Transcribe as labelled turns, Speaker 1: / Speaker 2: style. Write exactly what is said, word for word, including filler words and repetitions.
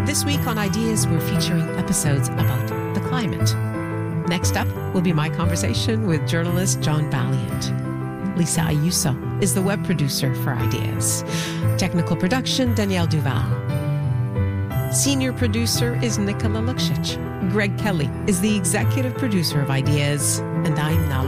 Speaker 1: This week on Ideas, we're featuring episodes about the climate. Next up will be my conversation with journalist John Valiant. Lisa Ayuso is the web producer for Ideas. Technical production, Danielle Duval. Senior producer is Nicola Luksic. Greg Kelly is the executive producer of Ideas, and I'm Nala